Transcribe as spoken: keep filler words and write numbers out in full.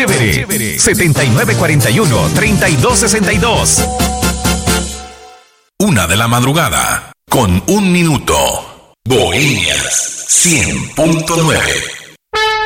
chévere. setenta y nueve cuarenta y uno, treinta y dos sesenta y dos. Una de la madrugada, con un minuto. Bohemias cien punto nueve.